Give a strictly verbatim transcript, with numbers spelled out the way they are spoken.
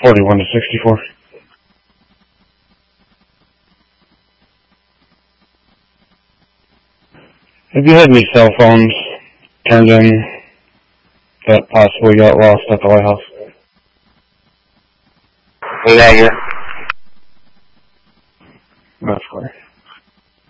forty-one to sixty-four. Have you had any cell phones turned in that possibly got lost at the White House? Negative.